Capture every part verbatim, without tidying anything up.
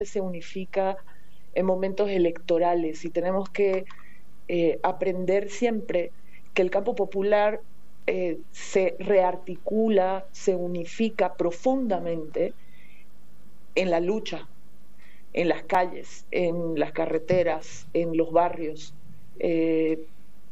se unifica en momentos electorales y tenemos que eh, aprender siempre que el campo popular eh, se rearticula, se unifica profundamente en la lucha, en las calles, en las carreteras, en los barrios. Eh,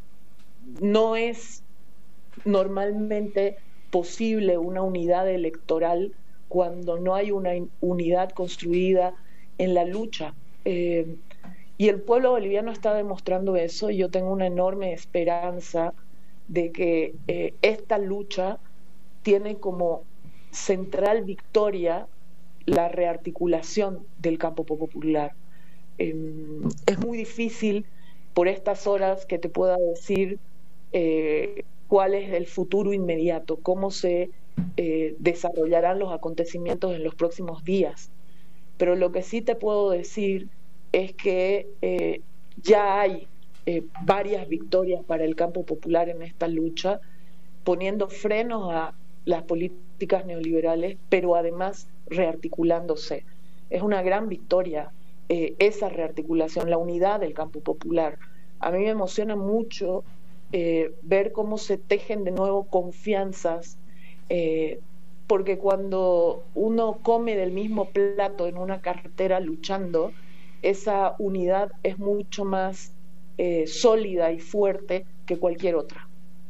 no es normalmente posible una unidad electoral cuando no hay una unidad construida en la lucha. Eh, y el pueblo boliviano está demostrando eso, y yo tengo una enorme esperanza de que eh, esta lucha tiene como central victoria la rearticulación del campo popular. Eh, es muy difícil por estas horas que te pueda decir eh, cuál es el futuro inmediato, cómo se eh, desarrollarán los acontecimientos en los próximos días. Pero lo que sí te puedo decir es que eh, ya hay eh, varias victorias para el campo popular en esta lucha, poniendo frenos a las políticas neoliberales, pero además rearticulándose. Es una gran victoria eh, esa rearticulación, la unidad del campo popular. A mí me emociona mucho eh, ver cómo se tejen de nuevo confianzas, eh, porque cuando uno come del mismo plato en una carretera luchando, esa unidad es mucho más eh, sólida y fuerte que cualquier otra.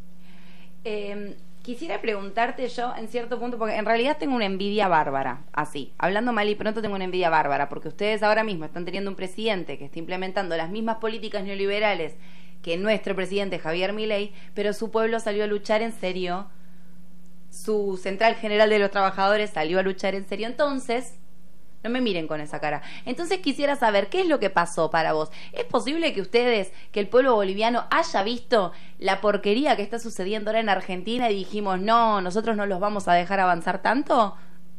Eh... Quisiera preguntarte yo, en cierto punto, porque en realidad tengo una envidia bárbara, así, hablando mal y pronto tengo una envidia bárbara, porque ustedes ahora mismo están teniendo un presidente que está implementando las mismas políticas neoliberales que nuestro presidente Javier Milei, pero su pueblo salió a luchar en serio, su Central General de los Trabajadores salió a luchar en serio. Entonces, no me miren con esa cara. Entonces quisiera saber, ¿qué es lo que pasó para vos? ¿Es posible que ustedes, que el pueblo boliviano haya visto la porquería que está sucediendo ahora en Argentina y dijimos, no, nosotros no los vamos a dejar avanzar tanto?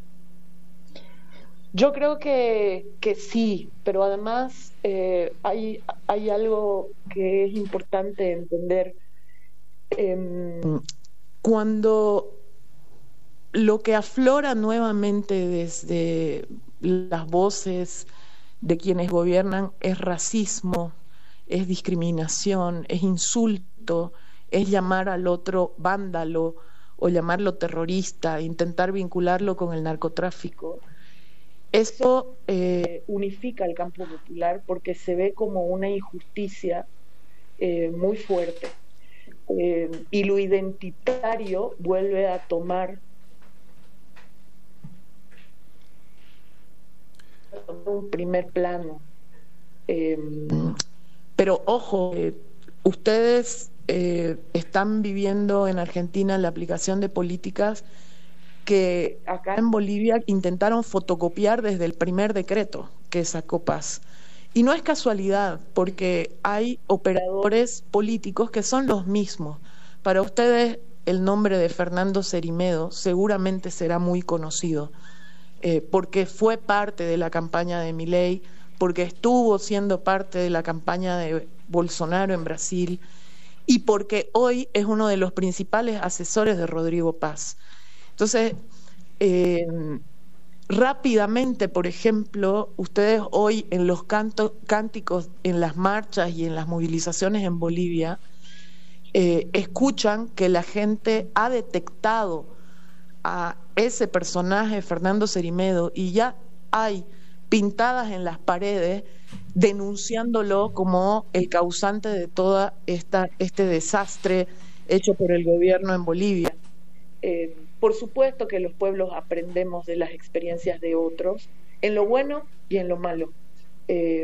Yo creo que, que sí, pero además eh, hay, hay algo que es importante entender. Eh, cuando lo que aflora nuevamente desde las voces de quienes gobiernan es racismo, es discriminación, es insulto, es llamar al otro vándalo o llamarlo terrorista, intentar vincularlo con el narcotráfico. Eso eh, unifica el campo popular porque se ve como una injusticia eh, muy fuerte. Eh, y lo identitario vuelve a tomar un primer plano. Eh, pero ojo, eh, ustedes eh, están viviendo en Argentina la aplicación de políticas que acá en Bolivia intentaron fotocopiar desde el primer decreto que sacó Paz. Y no es casualidad, porque hay operadores políticos que son los mismos. Para ustedes el nombre de Fernando Cerimedo seguramente será muy conocido, Eh, porque fue parte de la campaña de Milei, porque estuvo siendo parte de la campaña de Bolsonaro en Brasil y porque hoy es uno de los principales asesores de Rodrigo Paz. Entonces, eh, rápidamente, por ejemplo, ustedes hoy en los canto, cánticos, en las marchas y en las movilizaciones en Bolivia, eh, escuchan que la gente ha detectado a ese personaje, Fernando Cerimedo, y ya hay pintadas en las paredes denunciándolo como el causante de todo esta, este desastre hecho por el gobierno en Bolivia. Eh, por supuesto que los pueblos aprendemos de las experiencias de otros, en lo bueno y en lo malo. Eh,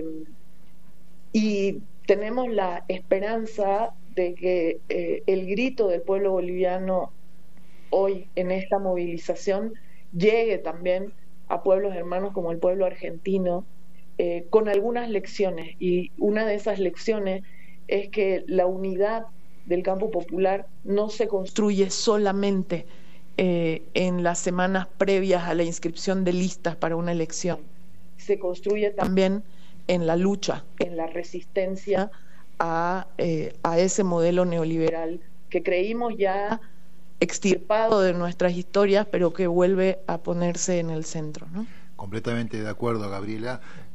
y tenemos la esperanza de que eh, el grito del pueblo boliviano hoy en esta movilización llegue también a pueblos hermanos como el pueblo argentino, eh, con algunas lecciones, y una de esas lecciones es que la unidad del campo popular no se construye solamente eh, en las semanas previas a la inscripción de listas para una elección, se construye también en la lucha, en la resistencia a, eh, a ese modelo neoliberal que creímos ya extirpado de nuestras historias, pero que vuelve a ponerse en el centro, ¿no? completamente de acuerdo, Gabriela.